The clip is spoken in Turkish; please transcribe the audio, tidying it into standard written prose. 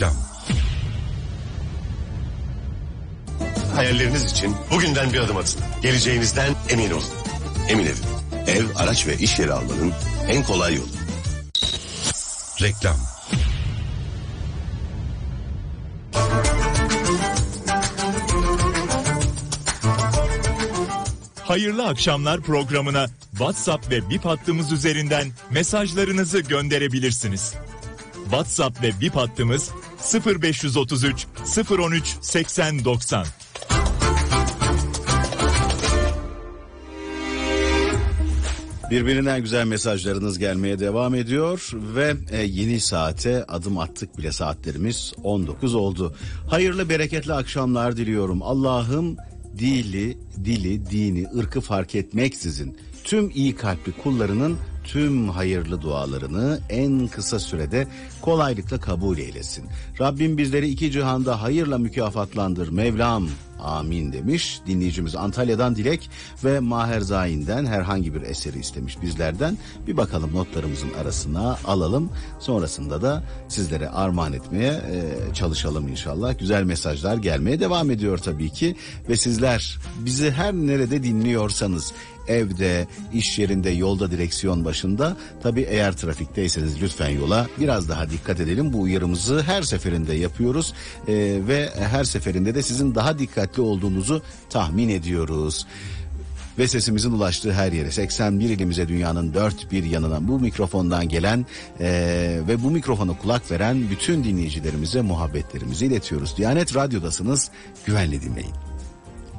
Reklam. Hayalleriniz için bugünden bir adım atın. Geleceğinizden emin olun. Emin Ev. Ev, araç ve iş yeri almanın en kolay yolu. Reklam. Hayırlı akşamlar programına WhatsApp ve Bip hattımız üzerinden mesajlarınızı gönderebilirsiniz. WhatsApp ve Bip hattımız 0533 013 80 90. Birbirinden güzel mesajlarınız gelmeye devam ediyor ve yeni saate adım attık bile, saatlerimiz 19 oldu. Hayırlı bereketli akşamlar diliyorum. Allah'ım dili, dini, ırkı fark etmeksizin tüm iyi kalpli kullarının tüm hayırlı dualarını en kısa sürede kolaylıkla kabul eylesin. Rabbim bizleri iki cihanda hayırla mükafatlandır Mevlam. Amin demiş. Dinleyicimiz Antalya'dan Dilek ve Maher Zain'den herhangi bir eseri istemiş bizlerden. Bir bakalım, notlarımızın arasına alalım. Sonrasında da sizlere armağan etmeye çalışalım inşallah. Güzel mesajlar gelmeye devam ediyor tabii ki. Ve sizler bizi her nerede dinliyorsanız, evde, iş yerinde, yolda, direksiyon başında, tabii eğer trafikteyseniz lütfen yola biraz daha dikkat edelim. Bu uyarımızı her seferinde yapıyoruz ve her seferinde de sizin daha dikkatli olduğunuzu tahmin ediyoruz. Ve sesimizin ulaştığı her yere, 81 ilimize, dünyanın dört bir yanına bu mikrofondan gelen ve bu mikrofona kulak veren bütün dinleyicilerimize muhabbetlerimizi iletiyoruz. Diyanet Radyo'dasınız, güvenli dinleyin.